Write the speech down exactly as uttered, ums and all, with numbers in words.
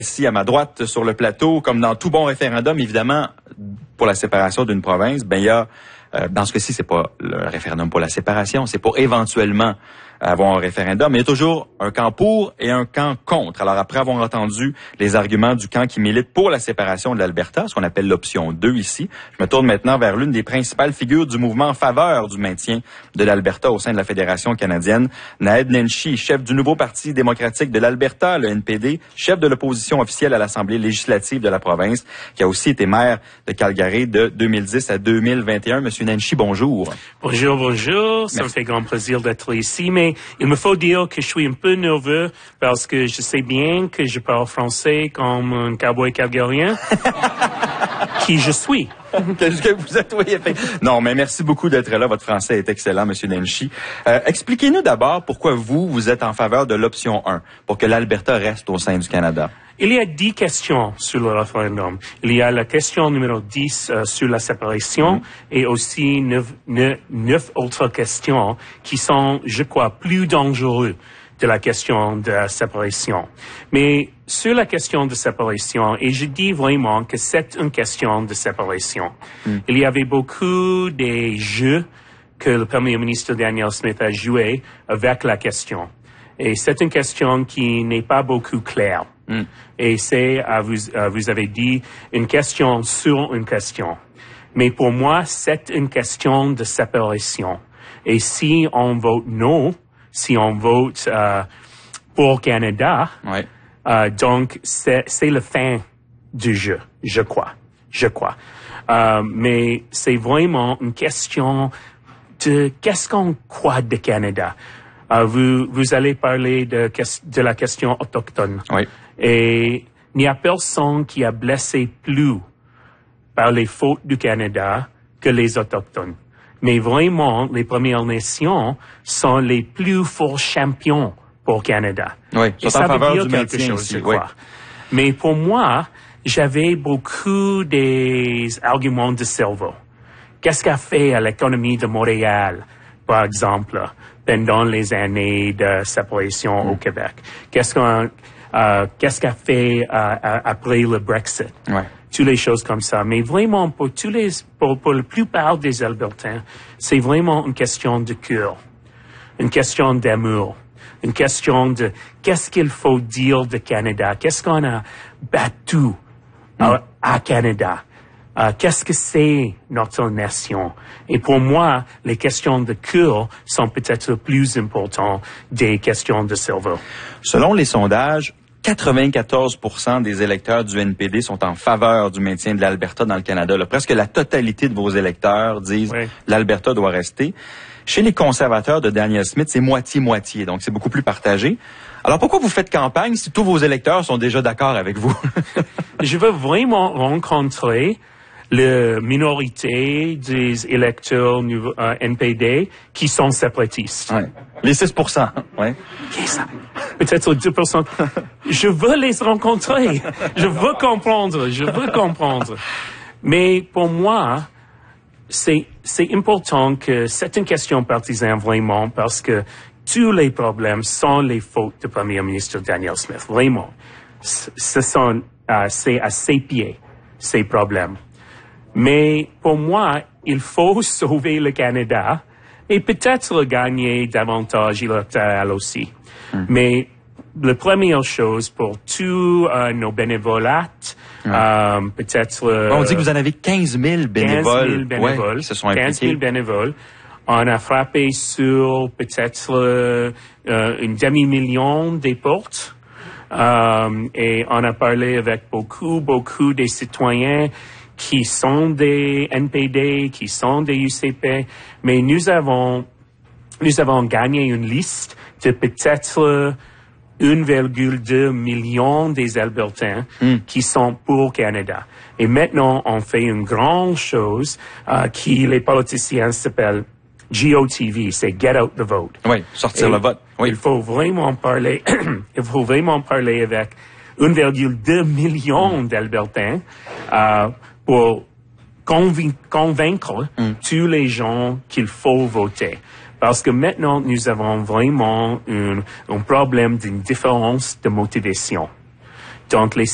Ici, à ma droite, sur le plateau, comme dans tout bon référendum, évidemment, pour la séparation d'une province, ben il y a, euh, dans ce cas-ci, c'est pas le référendum pour la séparation, c'est pour éventuellement avoir un référendum. Mais il y a toujours un camp pour et un camp contre. Alors, après avoir entendu les arguments du camp qui milite pour la séparation de l'Alberta, ce qu'on appelle l'option deux ici, je me tourne maintenant vers l'une des principales figures du mouvement en faveur du maintien de l'Alberta au sein de la Fédération canadienne, Naheed Nenshi, chef du nouveau Parti démocratique de l'Alberta, le N P D, chef de l'opposition officielle à l'Assemblée législative de la province, qui a aussi été maire de Calgary de deux mille dix à deux mille vingt et un. Monsieur Nenshi, bonjour. Bonjour, bonjour. Ça Merci. me fait grand plaisir d'être ici, mais il me faut dire que je suis un peu nerveux parce que je sais bien que je parle français comme un cowboy calgarien, qui je suis. Qu'est-ce que vous êtes, oui, effectivement. Non, mais merci beaucoup d'être là. Votre français est excellent, Monsieur Nenshi. Euh, expliquez-nous d'abord pourquoi vous, vous êtes en faveur de l'option un, pour que l'Alberta reste au sein du Canada. Il y a dix questions sur le référendum. Il y a la question numéro dix euh, sur la séparation mmh. et aussi neuf, neuf, neuf autres questions qui sont, je crois, plus dangereuses de la question de la séparation. Mais sur la question de séparation, et je dis vraiment que c'est une question de séparation. Mm. Il y avait beaucoup de jeux que le Premier ministre Daniel Smith a joué avec la question. Et c'est une question qui n'est pas beaucoup claire. Mm. Et c'est, vous, vous avez dit, une question sur une question. Mais pour moi, c'est une question de séparation. Et si on vote non, si on vote euh, pour Canada, ouais. euh, donc c'est, c'est la fin du jeu, je crois, je crois. Euh, mais c'est vraiment une question de qu'est-ce qu'on croit de Canada. Euh, vous, vous allez parler de, de la question autochtone. Oui. Et il n'y a personne qui a blessé plus par les fautes du Canada que les autochtones. Mais vraiment, les Premières Nations sont les plus forts champions pour Canada. Oui, et ça veut dire quelque chose, ici, je crois. Oui. Mais pour moi, j'avais beaucoup des arguments de cerveau. Qu'est-ce qu'a fait à l'économie de Montréal, par exemple, pendant les années de séparation mm. au Québec? Qu'est-ce qu'on, euh, qu'est-ce qu'a fait euh, après le Brexit? Ouais. Toutes les choses comme ça. Mais vraiment, pour tous les, pour, pour la plupart des Albertains, c'est vraiment une question de cœur, une question d'amour, une question de qu'est-ce qu'il faut dire de Canada, qu'est-ce qu'on a battu mm. à, à Canada, uh, qu'est-ce que c'est notre nation. Et pour moi, les questions de cœur sont peut-être plus importantes des questions de cerveau. Selon les sondages, quatre-vingt-quatorze pour cent des électeurs du N P D sont en faveur du maintien de l'Alberta dans le Canada. Là, presque la totalité de vos électeurs disent oui. l'Alberta doit rester. Chez les conservateurs de Daniel Smith, c'est moitié-moitié, donc c'est beaucoup plus partagé. Alors pourquoi vous faites campagne si tous vos électeurs sont déjà d'accord avec vous? Je veux vraiment rencontrer la minorité des électeurs euh, N P D qui sont séparatistes. Ouais. Les six pour cent, oui. Peut-être deux pour cent. Je veux les rencontrer. Je veux comprendre. Je veux comprendre. Mais pour moi, c'est, c'est important que c'est une question partisane vraiment parce que tous les problèmes sont les fautes du Premier ministre Daniel Smith. Vraiment. Ce sont, euh, c'est à ses pieds, ces problèmes. Mais pour moi, il faut sauver le Canada et peut-être gagner davantage électoral aussi. Mm. Mais la première chose pour tous euh, nos bénévolates, mm. euh, peut-être... Euh, On dit que vous en avez quinze mille bénévoles. quinze mille bénévoles. Ouais, se sont impliqués. quinze mille bénévoles. On a frappé sur peut-être euh, une demi-million des portes. Euh, et on a parlé avec beaucoup, beaucoup des citoyens qui sont des N P D, qui sont des U C P, mais nous avons, nous avons gagné une liste de peut-être un virgule deux million des Albertains mm. qui sont pour Canada. Et maintenant, on fait une grande chose euh, qui les politiciens s'appellent G O T V, c'est Get Out the Vote. Oui, sortir Et le vote. Oui. Il faut vraiment parler, il faut vraiment parler avec un virgule deux million mm. d'Albertains euh, pour convain- convaincre mm. tous les gens qu'il faut voter. Parce que maintenant, nous avons vraiment un, un problème d'une différence de motivation. Donc, les